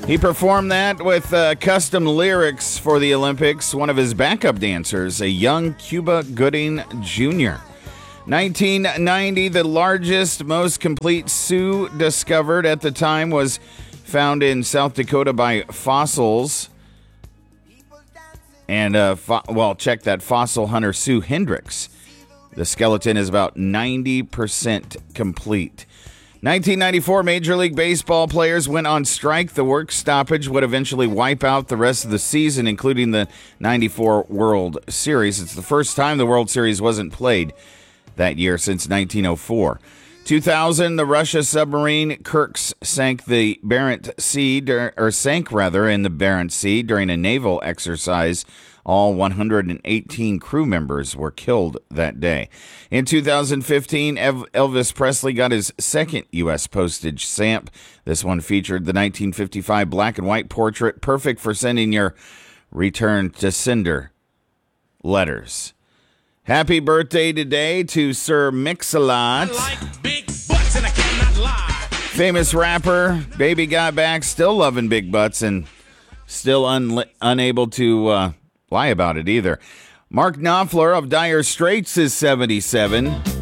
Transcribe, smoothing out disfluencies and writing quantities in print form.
He performed that with custom lyrics for the Olympics. One of his backup dancers, a young Cuba Gooding Jr. 1990, the largest, most complete Sioux discovered at the time was found in South Dakota by fossils. And, check that, fossil hunter Sue Hendricks. The skeleton is about 90% complete. 1994, Major League Baseball players went on strike. The work stoppage would eventually wipe out the rest of the season, including the 94 World Series. It's the first time the World Series wasn't played that year since 1904. 2000, the Russia submarine Kursk sank in the Barents Sea during a naval exercise. All 118 crew members were killed that day. In 2015, Elvis Presley got his second U.S. postage stamp. This one featured the 1955 black and white portrait, perfect for sending your return to sender letters. Happy birthday today to Sir Mix-a-Lot. Like big butts and I cannot lie. Famous rapper, Baby Got Back, still loving big butts and still unable to lie about it either. Mark Knopfler of Dire Straits is 77.